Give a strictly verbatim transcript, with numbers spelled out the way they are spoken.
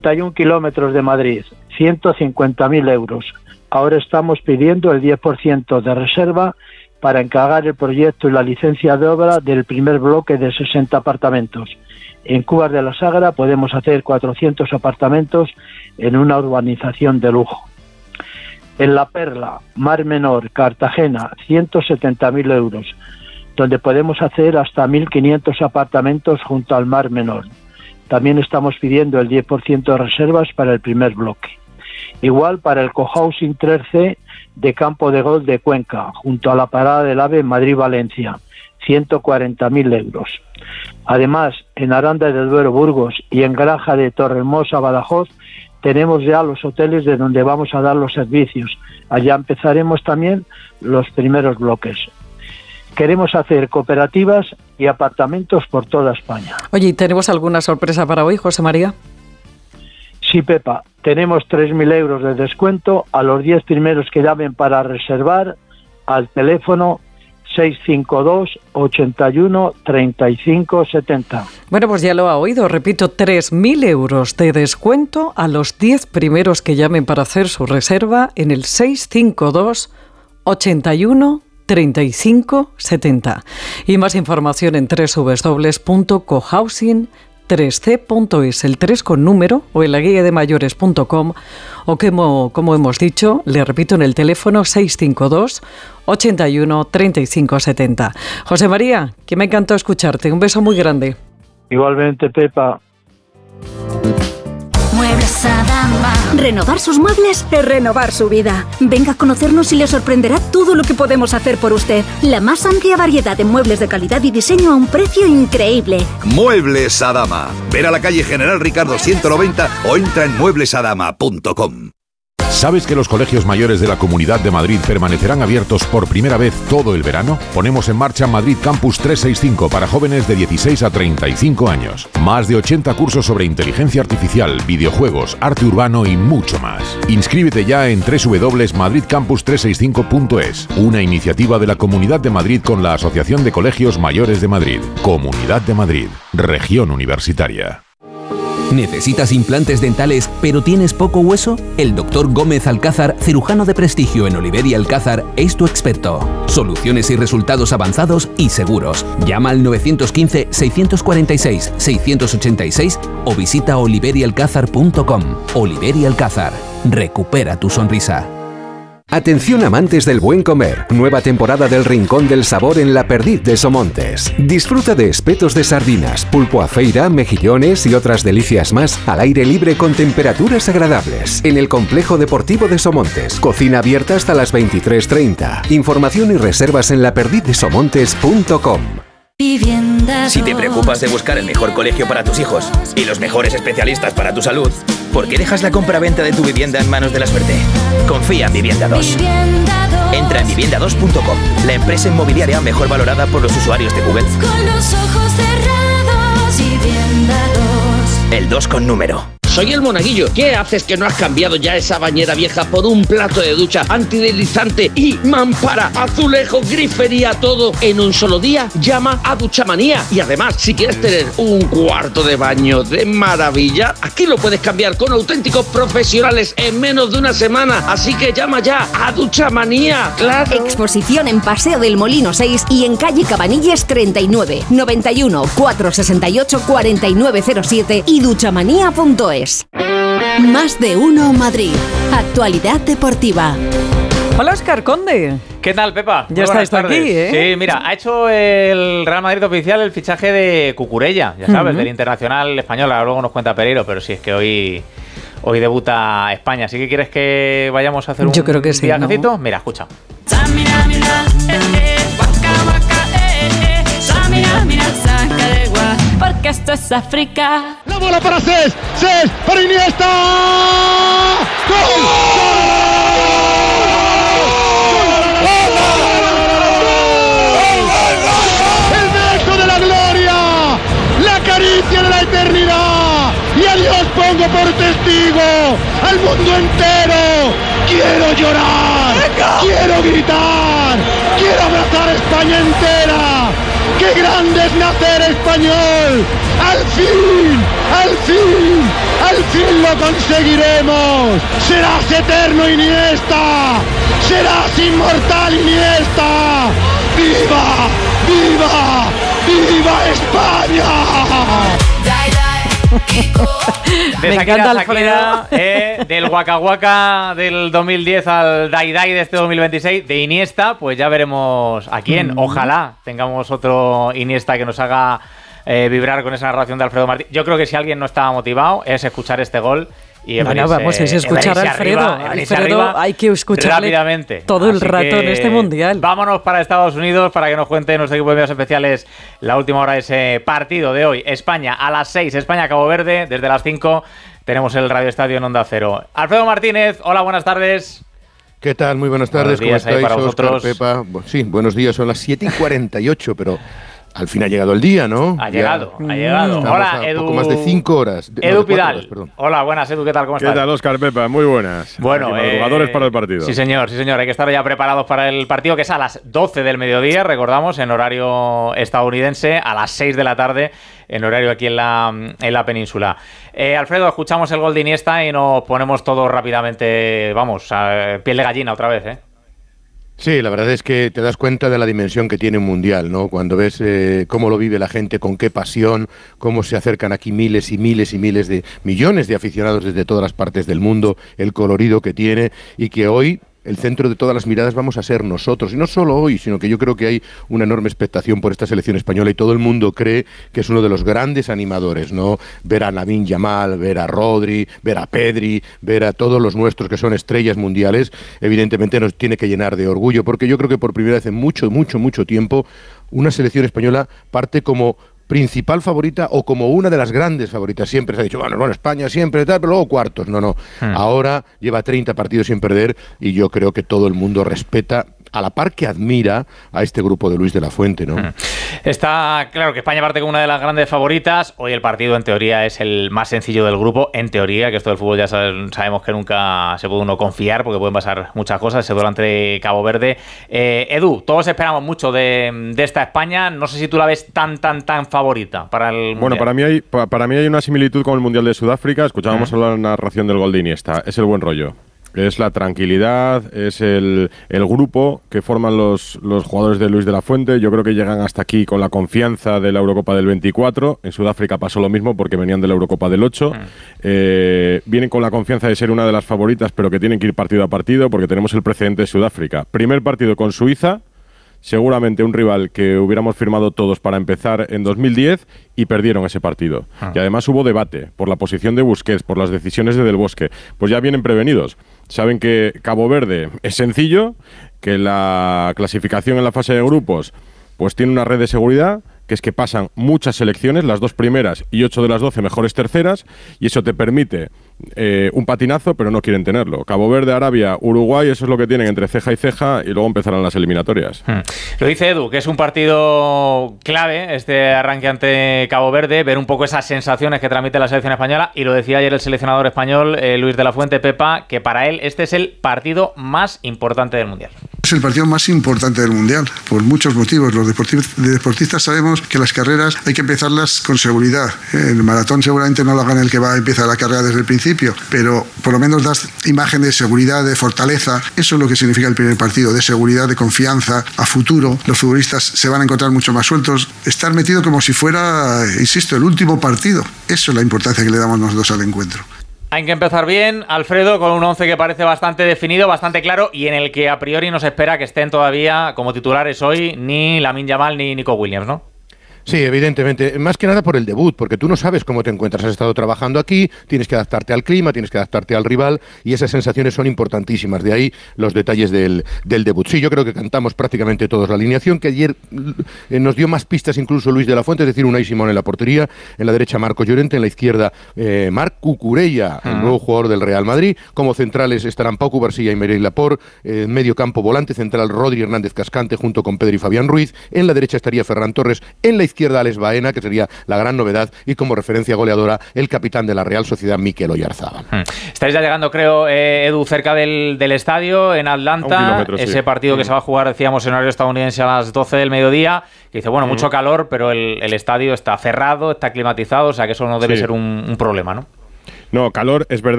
treinta y un kilómetros de Madrid, ciento cincuenta mil euros. Ahora estamos pidiendo el diez por ciento de reserva para encargar el proyecto y la licencia de obra del primer bloque de sesenta apartamentos. En Cubas de la Sagra podemos hacer cuatrocientos apartamentos en una urbanización de lujo. En La Perla, Mar Menor, Cartagena, ciento setenta mil euros, donde podemos hacer hasta mil quinientos apartamentos junto al Mar Menor. También estamos pidiendo el diez por ciento de reservas para el primer bloque. Igual para el cohousing tres C de Campo de Gol de Cuenca, junto a la parada del AVE Madrid-Valencia, ciento cuarenta mil euros. Además, en Aranda de Duero, Burgos y en Granja de Torrehermosa, Badajoz, tenemos ya los hoteles de donde vamos a dar los servicios. Allá empezaremos también los primeros bloques. Queremos hacer cooperativas y apartamentos por toda España. Oye, ¿y tenemos alguna sorpresa para hoy, José María? Sí, Pepa, tenemos tres mil euros de descuento a los diez primeros que llamen para reservar al teléfono seis cinco dos, ochenta y uno, treinta y cinco setenta. Bueno, pues ya lo ha oído, repito, tres mil euros de descuento a los diez primeros que llamen para hacer su reserva en el seis cinco dos, ochenta y uno, treinta y cinco setenta. Y más información en doble u doble u doble u punto cohousing tres c punto es, el tres con número, o en la guía de mayores punto com, o como, como hemos dicho, le repito, en el teléfono seis cinco dos, ochenta y uno, treinta y cinco setenta. José María, que me encantó escucharte. Un beso muy grande. Igualmente, Pepa. Muebles Adama. Renovar sus muebles es renovar su vida. Venga a conocernos y le sorprenderá todo lo que podemos hacer por usted. La más amplia variedad de muebles de calidad y diseño a un precio increíble. Muebles Adama. Ver a la calle General Ricardo ciento noventa o entra en muebles adama punto com. ¿Sabes que los colegios mayores de la Comunidad de Madrid permanecerán abiertos por primera vez todo el verano? Ponemos en marcha Madrid Campus trescientos sesenta y cinco para jóvenes de dieciséis a treinta y cinco años. Más de ochenta cursos sobre inteligencia artificial, videojuegos, arte urbano y mucho más. Inscríbete ya en doble u doble u doble u punto madrid campus trescientos sesenta y cinco punto es, una iniciativa de la Comunidad de Madrid con la Asociación de Colegios Mayores de Madrid. Comunidad de Madrid, Región Universitaria. ¿Necesitas implantes dentales pero tienes poco hueso? El doctor Gómez Alcázar, cirujano de prestigio en Oliver y Alcázar, es tu experto. Soluciones y resultados avanzados y seguros. Llama al nueve uno cinco, seis cuatro seis, seis ocho seis o visita oliver y alcázar punto com. Oliver y Alcázar. Recupera tu sonrisa. Atención amantes del buen comer, nueva temporada del Rincón del Sabor en La Perdiz de Somontes. Disfruta de espetos de sardinas, pulpo a feira, mejillones y otras delicias más al aire libre con temperaturas agradables. En el Complejo Deportivo de Somontes, cocina abierta hasta las veintitrés treinta. Información y reservas en la perdiz de somontes punto com. Si te preocupas de buscar el mejor colegio para tus hijos y los mejores especialistas para tu salud, ¿por qué dejas la compra-venta de tu vivienda en manos de la suerte? Confía en Vivienda dos. Entra en vivienda dos punto com, la empresa inmobiliaria mejor valorada por los usuarios de Google. Con los ojos cerrados, Vivienda dos. El dos con número. Soy el Monaguillo. ¿Qué haces que no has cambiado ya esa bañera vieja por un plato de ducha antideslizante y mampara, azulejo, grifería, todo en un solo día? Llama a Duchamanía. Y además, si quieres tener un cuarto de baño de maravilla, aquí lo puedes cambiar con auténticos profesionales en menos de una semana. Así que llama ya a Duchamanía. ¡Claro! Exposición en Paseo del Molino seis y en calle Cabanilles treinta y nueve, noventa y uno, cuatrocientos sesenta y ocho, cuarenta y nueve cero siete y duchamanía punto es. Más de uno Madrid. Actualidad deportiva. Hola, Óscar Conde. ¿Qué tal, Pepa? Ya estáis aquí, ¿eh? Sí, mira, ha hecho el Real Madrid oficial el fichaje de Cucurella, ya sabes, uh-huh. del Internacional español. Ahora luego nos cuenta Pereiro, pero si es que hoy, hoy debuta España. ¿Así que quieres que vayamos a hacer un Yo creo que sí, viajecito? ¿no? Mira, escucha. Porque esto es África. La bola para Cés, Cés para Iniesta. ¡Gol! ¡El beso de la gloria! ¡La caricia de la eternidad! Y a Dios pongo por testigo testigo al mundo entero. Quiero llorar, quiero gritar, quiero abrazar a España entera. ¡Qué grande es nacer español! ¡Al fin! ¡Al fin! ¡Al fin lo conseguiremos! ¡Serás eterno, Iniesta! ¡Serás inmortal, Iniesta! ¡Viva! ¡Viva! ¡Viva España! De Me Shakira, encanta Shakira, eh, del Waka Waka del dos mil diez al Dai Dai de este dos mil veintiséis, de Iniesta, pues ya veremos a quién. Ojalá tengamos otro Iniesta que nos haga eh, vibrar con esa narración de Alfredo Martín. Yo creo que si alguien no estaba motivado es escuchar este gol. Y no, no, vamos, es escuchar a Alfredo. Arriba, Alfredo hay que escucharle rápidamente. todo el Así rato en este mundial. Vámonos para Estados Unidos para que nos cuente nuestro equipo de medios especiales la última hora de ese partido de hoy. España a las seis, España-Cabo Verde. Desde las cinco tenemos el Radio Estadio en Onda Cero. Alfredo Martínez, hola, buenas tardes. ¿Qué tal? Muy buenas tardes. ¿Cómo estáis, Óscar, vosotros? Pepa. Sí, buenos días. Son las siete y cuarenta y ocho, pero al fin ha llegado el día, ¿no? Ha Ya llegado, ha llegado. estamos Hola, a Edu. poco más de cinco horas. De, Edu no, de cuatro Pidal. horas, perdón. Hola, buenas, Edu, ¿qué tal? ¿Cómo ¿Qué estás? tal, Óscar, Pepa? Muy buenas. Bueno, Aquí, madrugadores eh, para el partido. Sí, señor, sí, señor. Hay que estar ya preparados para el partido, que es a las doce del mediodía, recordamos, en horario estadounidense, a las seis de la tarde, en horario aquí en la, en la península. Eh, Alfredo, escuchamos el gol de Iniesta y nos ponemos todos rápidamente, vamos, a piel de gallina otra vez, ¿eh? Sí, la verdad es que te das cuenta de la dimensión que tiene un mundial, ¿no? Cuando ves eh, cómo lo vive la gente, con qué pasión, cómo se acercan aquí miles y miles y miles de millones de aficionados desde todas las partes del mundo, el colorido que tiene y que hoy el centro de todas las miradas vamos a ser nosotros. Y no solo hoy, sino que yo creo que hay una enorme expectación por esta selección española y todo el mundo cree que es uno de los grandes animadores, ¿no? Ver a Lamine Yamal, ver a Rodri, ver a Pedri, ver a todos los nuestros que son estrellas mundiales, evidentemente nos tiene que llenar de orgullo, porque yo creo que por primera vez en mucho, mucho, mucho tiempo, una selección española parte como principal favorita o como una de las grandes favoritas. Siempre se ha dicho, bueno, bueno, España siempre tal, pero luego cuartos. No, no. Hmm. Ahora lleva treinta partidos sin perder y yo creo que todo el mundo respeta, a la par que admira a este grupo de Luis de la Fuente, ¿no? Hmm. Está claro que España parte como una de las grandes favoritas. Hoy el partido en teoría es el más sencillo del grupo. En teoría, que esto del fútbol ya sabemos que nunca se puede uno confiar porque pueden pasar muchas cosas. Ese duelo ante Cabo Verde. Eh, Edu, todos esperamos mucho de, de esta España. No sé si tú la ves tan, tan, tan favorita para el mundial. Bueno, para mí hay para mí hay una similitud con el Mundial de Sudáfrica. Escuchábamos hablar de la narración del gol de Iniesta. Es el buen rollo. Es la tranquilidad, es el, el grupo que forman los, los jugadores de Luis de la Fuente. Yo creo que llegan hasta aquí con la confianza de la Eurocopa del veinticuatro. En Sudáfrica pasó lo mismo porque venían de la Eurocopa del ocho. Mm. Eh, vienen con la confianza de ser una de las favoritas, pero que tienen que ir partido a partido porque tenemos el precedente de Sudáfrica. Primer partido con Suiza. Seguramente un rival que hubiéramos firmado todos para empezar en dos mil diez y perdieron ese partido. Ah. Y además hubo debate por la posición de Busquets, por las decisiones de Del Bosque. Pues ya vienen prevenidos. Saben que Cabo Verde es sencillo, que la clasificación en la fase de grupos pues tiene una red de seguridad, que es que pasan muchas selecciones, las dos primeras y ocho de las doce mejores terceras, y eso te permite eh, un patinazo, pero no quieren tenerlo. Cabo Verde, Arabia, Uruguay, eso es lo que tienen entre ceja y ceja, y luego empezarán las eliminatorias. Hmm. Lo dice Edu, que es un partido clave, este arranque ante Cabo Verde, ver un poco esas sensaciones que transmite la selección española, y lo decía ayer el seleccionador español, eh, Luis de la Fuente, Pepa, que para él este es el partido más importante del Mundial. Es el partido más importante del Mundial, por muchos motivos. Los deportistas sabemos que las carreras hay que empezarlas con seguridad. El maratón seguramente no lo haga el que va a empezar la carrera desde el principio, pero por lo menos das imagen de seguridad, de fortaleza. Eso es lo que significa el primer partido, de seguridad, de confianza, a futuro. Los futbolistas se van a encontrar mucho más sueltos. Estar metido como si fuera, insisto, el último partido. Eso es la importancia que le damos nosotros al encuentro. Hay que empezar bien, Alfredo, con un once que parece bastante definido, bastante claro, y en el que a priori no se espera que estén todavía como titulares hoy ni Lamine Yamal ni Nico Williams, ¿no? Sí, evidentemente. Más que nada por el debut, porque tú no sabes cómo te encuentras. Has estado trabajando aquí, tienes que adaptarte al clima, tienes que adaptarte al rival, y esas sensaciones son importantísimas. De ahí los detalles del, del debut. Sí, yo creo que cantamos prácticamente todos la alineación, que ayer eh, nos dio más pistas incluso Luis de la Fuente, es decir, Unai Simón en la portería, en la derecha Marco Llorente, en la izquierda eh, Marc Cucurella, el nuevo jugador del Real Madrid. Como centrales estarán Pau Cubarsí y Merey Laporte, eh, en medio campo volante central Rodri Hernández Cascante junto con Pedro y Fabián Ruiz. En la derecha estaría Ferran Torres, en la izquierda Alex Baena, que sería la gran novedad, y como referencia goleadora el capitán de la Real Sociedad, Mikel Oyarzábal. Hmm. Estáis ya llegando, creo, eh, Edu, cerca del, del estadio en Atlanta, ese sí. partido que hmm. se va a jugar, decíamos, en horario estadounidense a las doce del mediodía, que dice, bueno, hmm. mucho calor, pero el, el estadio está cerrado, está climatizado, o sea que eso no debe sí. ser un, un problema, ¿no? No, calor es verdad.